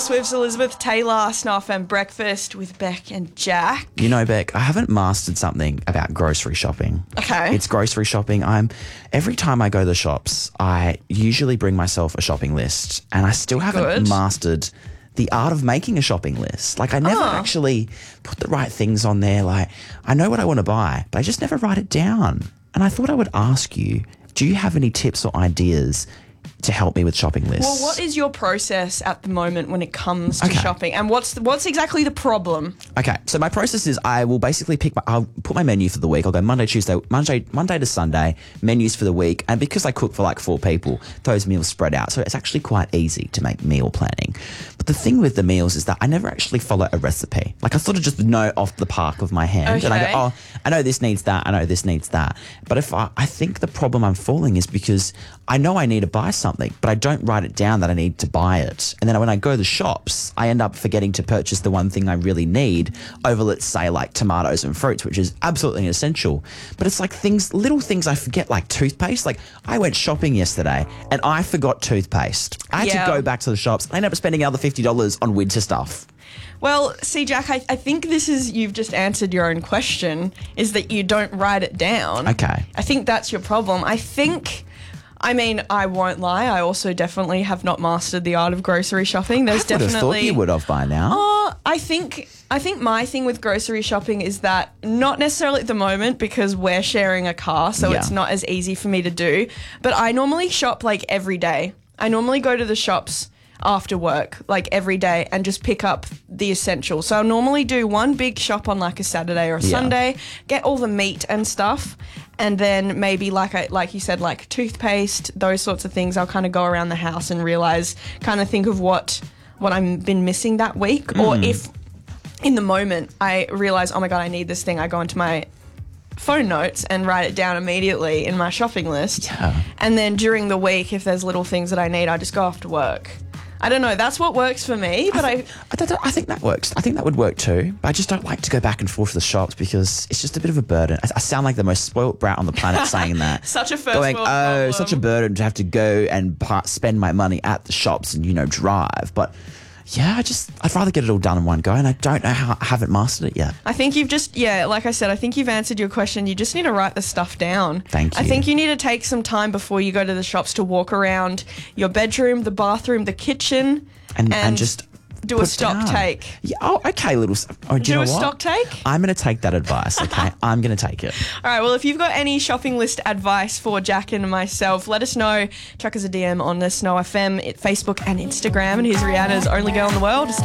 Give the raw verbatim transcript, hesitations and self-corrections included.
Swift's Elizabeth Taylor, Snow F M Breakfast with Beck and Jack. You know, Beck, I haven't mastered something about grocery shopping. Okay. It's grocery shopping. I'm every time I go to the shops, I usually bring myself a shopping list, and I still haven't Good. mastered the art of making a shopping list. Like, I never Oh. actually put the right things on there. Like, I know what I want to buy, but I just never write it down. And I thought I would ask you, do you have any tips or ideas to help me with shopping lists? Well, what is your process at the moment when it comes to Okay. shopping, and what's the, what's exactly the problem? Okay, so my process is I will basically pick my, I'll put my menu for the week. I'll go Monday, Tuesday, Monday, Monday to Sunday, menus for the week. And because I cook for like four people, those meals spread out. So it's actually quite easy to make meal planning. But the thing with the meals is that I never actually follow a recipe. Like, I sort of just know off the park of my hand. And I Okay. go, oh, I know this needs that. I know this needs that. But if I, I think the problem I'm falling is because I know I need to buy something, but I don't write it down that I need to buy it. And then when I go to the shops, I end up forgetting to purchase the one thing I really need over, let's say, like tomatoes and fruits, which is absolutely essential. But it's like things, little things I forget, like toothpaste. Like, I went shopping yesterday and I forgot toothpaste. I had Yeah. to go back to the shops. I ended up spending another fifty dollars on winter stuff. Well, see, Jack, I, I think this is, you've just answered your own question, is that you don't write it down. Okay. I think that's your problem. I think, I mean, I won't lie, I also definitely have not mastered the art of grocery shopping. There's I would have definitely... thought you would have by now. Oh, I think I think my thing with grocery shopping is that not necessarily at the moment because we're sharing a car, so Yeah. it's not as easy for me to do. But I normally shop like every day. I normally go to the shops after work, like every day, and just pick up the essentials. So I'll normally do one big shop on like a Saturday or a Yeah. Sunday, get all the meat and stuff, and then maybe like I, like you said, like toothpaste, those sorts of things. I'll kind of go around the house and realize, kind of think of what what I've been missing that week, or if in the moment I realize, oh my god, I need this thing, I go into my phone notes and write it down immediately in my shopping list. Yeah. And then during the week, if there's little things that I need, I just go after work. I don't know. That's what works for me, but I, I, don't, I think that works. I think that would work too. But I just don't like to go back and forth to the shops because it's just a bit of a burden. I, I sound like the most spoilt brat on the planet saying that. Such a first Going, world oh, problem." such a burden to have to go and pa- spend my money at the shops and, you know, drive. But yeah, I just, I'd rather get it all done in one go, and I don't know how, I haven't mastered it yet. I think you've just, yeah, like I said, I think you've answered your question. You just need to write the stuff down. Thank I you. think you need to take some time before you go to the shops to walk around your bedroom, the bathroom, the kitchen, And, and, just do a put stock down. take. Yeah, oh, okay, little. s- Oh, do Do you know a what? stock take? I'm going to take that advice, okay? I'm going to take it. All right, well, if you've got any shopping list advice for Jack and myself, let us know. Chuck us a D M on the Snow F M, Facebook and Instagram. And here's Rihanna's Only Girl in the World.